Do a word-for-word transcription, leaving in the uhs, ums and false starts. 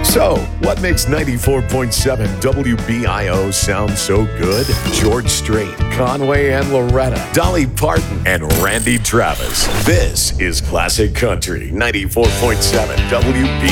So, what makes ninety-four point seven W B I O sound so good? George Strait, Conway and Loretta, Dolly Parton, and Randy Travis. This is Classic Country ninety-four point seven W B I O.